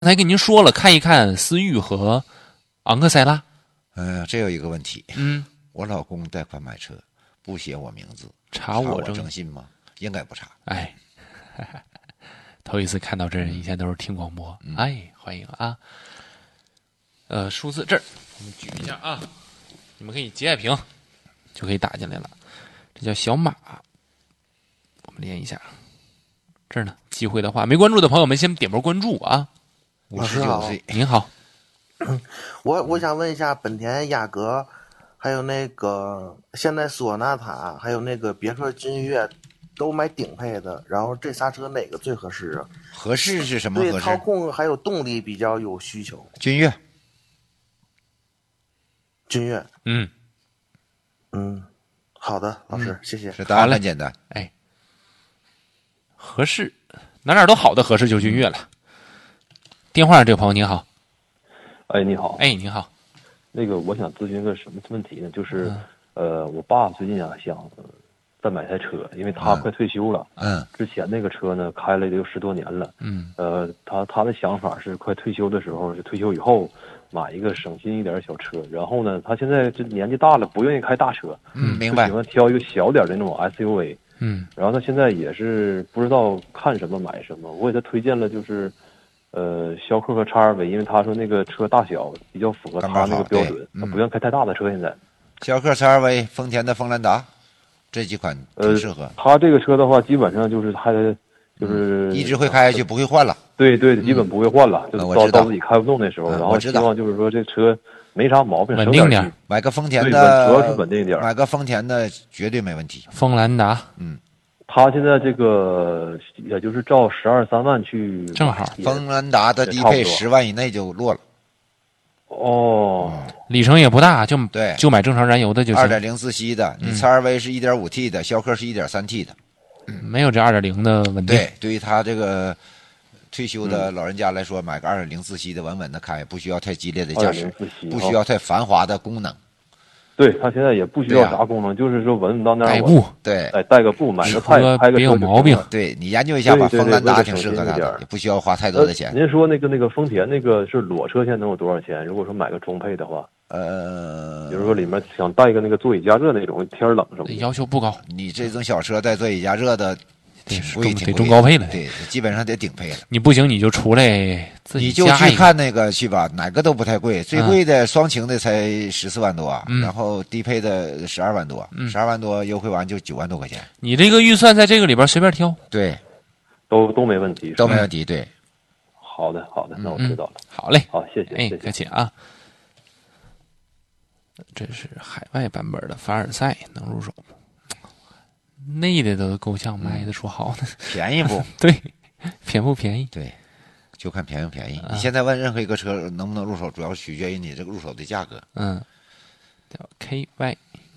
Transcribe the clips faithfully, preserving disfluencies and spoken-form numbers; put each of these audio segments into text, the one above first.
才跟您说了，看一看思域和昂克赛拉。 嗯、呃，这有一个问题， 嗯， 我老公贷款买车不写我名字， 查我征征信吗？应该不查。 哎，呵呵头一次看到这人，以前都是听广播。嗯、哎，欢迎啊！呃，数字这儿，我们举一下啊，你们可以截下屏，就可以打进来了。这叫小马，我们连一下。这儿呢，机会的话，没关注的朋友们先点波关注啊。 五十九岁， 您好。 我我想问一下，本田雅阁，还有那个现代索纳塔，还有那个别克君越，都买顶配的。然后这仨车哪个最合适啊？ 合适是什么合适？ 对操控还有动力比较有需求。 君越， 君越， 嗯嗯，好的，老师，嗯、谢谢。 这答案很简单， 哎，合适，哪哪都好的合适就是君越了。电话上这个朋友您好。 哎，你好。 哎，你好。 那个，我想咨询个什么问题呢？就是， 嗯、 呃，我爸最近啊想再买台车，因为他快退休了。 嗯。 之前那个车呢，开了有十多年了。 嗯。 呃，他他的想法是，快退休的时候，是退休以后买一个省心一点的小车。然后呢，他现在这年纪大了，不愿意开大车。 嗯，明白。 喜欢挑一个小点的那种 S U V。 嗯。 然后他现在也是不知道看什么买什么，我给他推荐了就是。呃，逍客和 X R V， 因为他说那个车大小比较符合他那个标准，他不愿意开太大的车。现在， 逍客 X R V、丰田的锋兰达这几款挺适合。 呃、他这个车的话，基本上就是还就是、 嗯、一直会开下去，不会换了。 对对，基本不会换了， 嗯、 就到到自己开不动那时候。 嗯、 然后希望就是说这车没啥毛病， 稳定点， 买个丰田的， 主要是稳定一点， 买个丰田的绝对没问题。 锋兰达， 嗯。 他现在这个也就是照十二三万去， 正好。 锋兰达的低配十万以内就落了。 哦、 嗯，里程也不大，就对， 就买正常燃油的就行。 二点零自吸的，你 X R V 是一点五 T 的，逍客是一点三 T 的， 嗯，没有这二点零的稳定。 对，对于他这个退休的老人家来说，嗯、买个二点零自吸的，稳稳的开，不需要太激烈的驾驶，不需要太繁华的功能。 对他现在也不需要啥功能，啊、就是说稳稳当当代步， 对， 哎，带个步，买个菜，拍个别有毛病。 对你研究一下吧，锋兰达挺适合他的，也不需要花太多的钱。 呃、您说那个那个丰田那个是裸车，现在能有多少钱？如果说买个中配的话， 呃， 比如说里面想带一个那个座椅加热那种，天冷什么的， 要求不高。 你这种小车带座椅加热的。挺贵， 得中高配了， 对，基本上得顶配了。 你不行，你就出来自己你就去看那个去吧，哪个都不太贵，最贵的双擎的才十四万多， 嗯、 然后低配的十二万多，十二、嗯、万多优惠完就九万多块钱。 你这个预算在这个里边随便挑， 对， 都都没问题， 都没问题。对， 好的，好的，那我知道了。 嗯、好嘞， 好，谢谢， 哎， 谢谢客气啊。这是海外版本的凡尔赛，能入手。内的都够呛卖得出好的， 便宜不？ 对，便不便宜？ 对，就看便宜不便宜。啊、你现在问任何一个车能不能入手，主要取决于你这个入手的价格。 嗯，叫 K Y。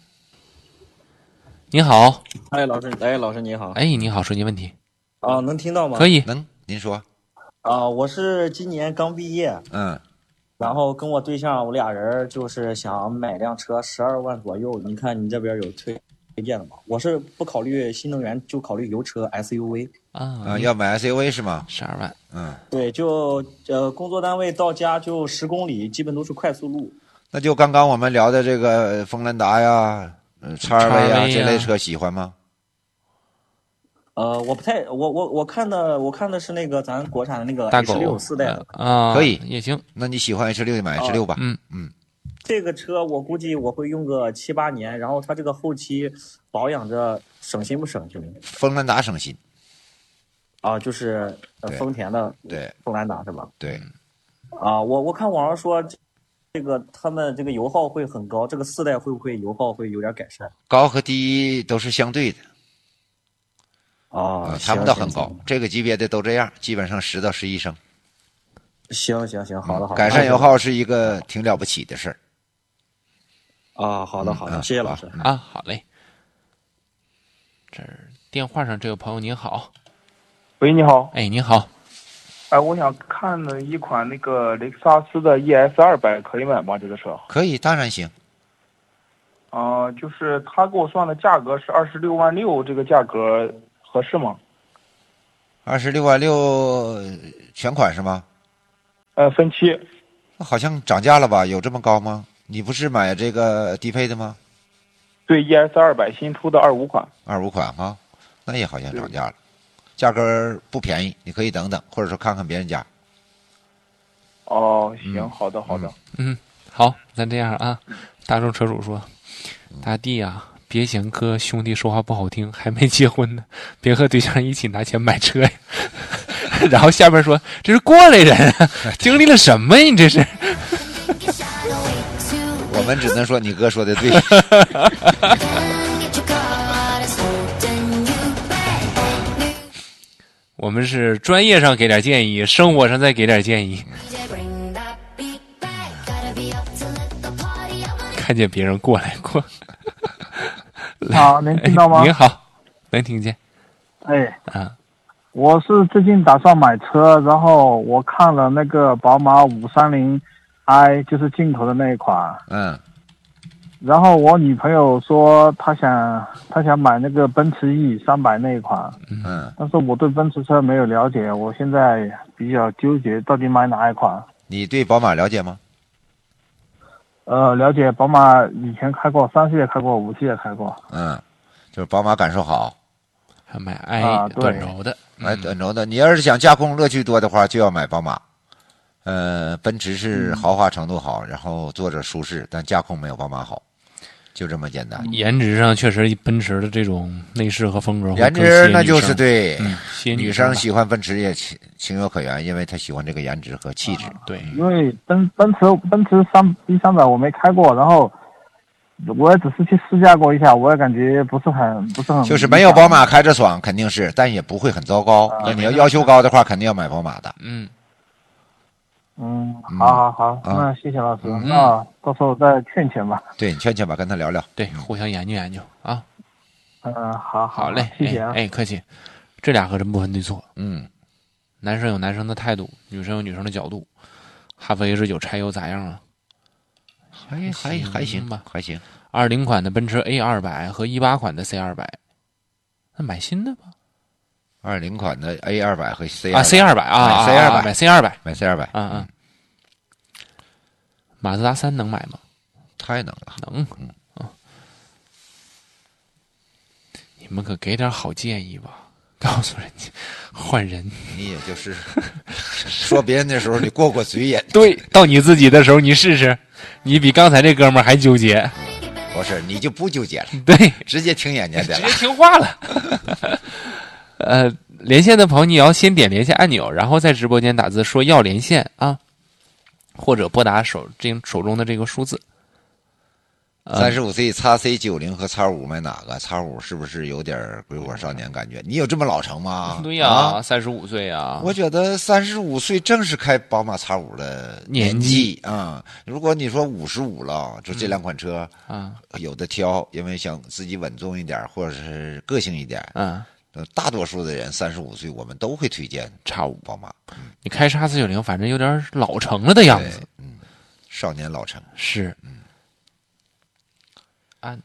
你好， 哎，老师，哎，老师你好， 哎，你好，手机问题啊，能听到吗？ 可以， 能，您说。 啊，我是今年刚毕业， 嗯， 然后跟我对象，我俩人就是想买辆车，十二万左右。你看你这边有推。推荐的吗？我是不考虑新能源，就考虑油车 S U V 啊啊，要买 S U V 是吗？ 十二万， 嗯， 对，就呃工作单位到家就十公里，基本都是快速路。 那就刚刚我们聊的这个锋兰达呀、X R V 呀这类车喜欢吗？ 呃，我不太，我我我看的我看的是那个咱国产的那个 H 六四代的啊， 可以也行。 那你喜欢 H 六就买 H 六吧。 嗯嗯。 这个车我估计我会用个七八年，然后它这个后期保养着省心不省心？ 锋兰达省心啊，就是呃丰田的对锋兰达是吧？ 对啊，我我看网上说这个他们这个油耗会很高，这个四代会不会油耗会有点改善？ 高和低都是相对的啊， 谈不到很高，这个级别的都这样，基本上十到十一升。 行行行，好的好的， 改善油耗是一个挺了不起的事儿。 啊，好的好的， 嗯、 谢谢老师啊，好嘞。这电话上这位朋友您好， 喂，你好， 哎，你好， 哎，我想看了一款那个雷克萨斯的 E S 二百，可以买吗？这个车可以，当然行。 啊、呃，就是他给我算的价格是二十六万六，这个价格合适吗？ 二十六万六全款是吗？ 呃，分期。 好像涨价了吧？有这么高吗？你不是买这个低配的吗？ 对 ，E S 二百新出的二五款。 二五款哈，那也好像涨价了，价格不便宜，你可以等等，或者说看看别人家。 哦，行，好的，好的。 嗯，好，咱这样啊。大众车主说：“大弟啊，别嫌哥兄弟说话不好听，还没结婚呢，别和对象一起拿钱买车呀。”然后下边说：“这是过来人啊，经历了什么呀？你这是？” 我们只能说你哥说的对。 我们是专业上给点建议，生活上再给点建议。看见别人过来过。 好，能听到吗？ 您好，能听见。 哎， 啊， 我是最近打算买车，然后我看了那个宝马五三零 i， 就是进口的那一款。 嗯。 然后我女朋友说她想她想买那个奔驰 E 三百那一款。 嗯。 但是我对奔驰车没有了解，我现在比较纠结，到底买哪一款？ 你对宝马了解吗？ 呃，了解，宝马以前开过，三系也开过，五系也开过。 嗯，就是宝马感受好， 还买 i 啊短轴的， 买短轴的。你要是想驾控乐趣多的话，就要买宝马。呃，奔驰是豪华程度好，然后坐着舒适，但驾控没有宝马好，就这么简单。 颜值上确实奔驰的这种内饰和风格， 颜值那就是对， 嗯、 女生喜欢奔驰也情情有可原，因为她喜欢这个颜值和气质。 啊、对， 因为奔奔驰奔驰三 B 三百我没开过，然后我也只是去试驾过一下，我也感觉不是很不是很， 就是没有宝马开着爽，肯定是，但也不会很糟糕。那、啊、你要要求高的话，肯定要买宝马的。 嗯。 嗯，好好好，嗯、那谢谢老师，嗯、那到时候再劝劝吧。 对，你劝劝吧，跟他聊聊。 对，互相研究研究啊。 嗯，好， 好嘞， 谢谢啊。 哎，哎客气。这俩可真不分对错。 嗯， 男生有男生的态度，女生有女生的角度。哈弗 H 九柴油咋样啊？ 还还还行吧， 还行。 二零款的奔驰 A 二百和一八款的 C 二百，那买新的吧。 二零款的 A 二百和 C 啊 C 二百啊 C 二百买 C 二百买 C 二百， 嗯嗯。马自达三能买吗？ 太能了， 能。嗯啊，你们可给点好建议吧，告诉人家换人。 你也就是说别人的时候你过过嘴瘾， 对，到你自己的时候你试试，你比刚才这哥们儿还纠结。 不是，你就不纠结了， 对， 直接听人家的了， 直接听话了。呃，连线的朋友，你要先点连线按钮，然后在直播间打字说要连线啊，或者拨打手这手中的这个数字。 三十五岁 X C 九零和 X 五买哪个 ？X 五是不是有点鬼火少年感觉？你有这么老成吗？ 对呀、啊，三十五岁啊！ 我觉得三十五岁正是开宝马 X 五的年纪啊、嗯。如果你说五十五了，就这两款车啊、嗯，有的挑，因为想自己稳重一点，或者是个性一点。嗯。大多数的人三十五岁，我们都会推荐 X 五宝马。 嗯、你开 X 四九零，反正有点老成了的样子。 嗯，少年老成是。嗯。按。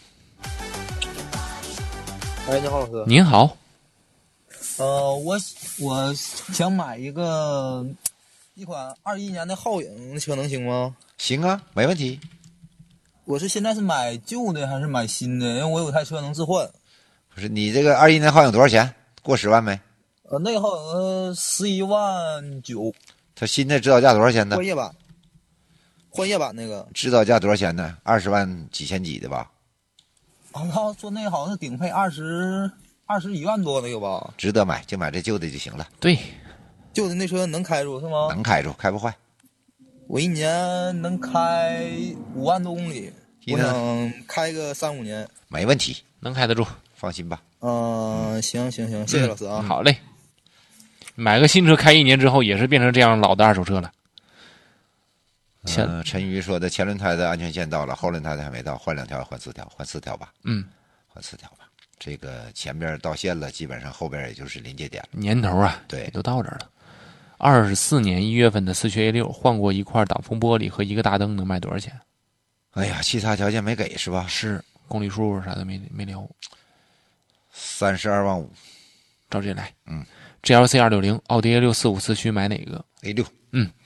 哎，你好，老师。 您好。 呃，我我想买一个一款二一年的皓影的车，能行吗？ 行啊，没问题。 我是现在是买旧的还是买新的？因为我有台车能置换。 不是你这个二一年皓影多少钱？过十万没？ 呃，那个皓影呃十一万九。 它新的指导价多少钱呢？ 换页版。换页版那个。 指导价多少钱呢？二十万几千几的吧？ 啊，他说那个好像是顶配二十二十一万多那个吧？ 值得买，就买这旧的就行了。 对， 旧的那车能开住是吗？ 能开住，开不坏。 我一年能开五万多公里，我想开个三五年。 没问题， 能开得住。 放心吧。 嗯、呃，行行行，谢谢老师啊。 嗯、好嘞。买个新车开一年之后，也是变成这样老的二手车了。 前、呃、陈瑜说的前轮胎的安全线到了，后轮胎的还没到，换两条换四条，换四条吧。 嗯， 换四条吧。这个前边到线了，基本上后边也就是临界点了。 年头啊， 对， 都到这儿了。二十四年一月份的四驱 A 六换过一块挡风玻璃和一个大灯，能卖多少钱？ 哎呀，其他条件没给是吧？ 是，公里数啥的没没聊。 三十二万五， 照这来。 嗯 ，G L C 二六零，奥迪 A 六四五四驱买哪个 ？A 六。 嗯，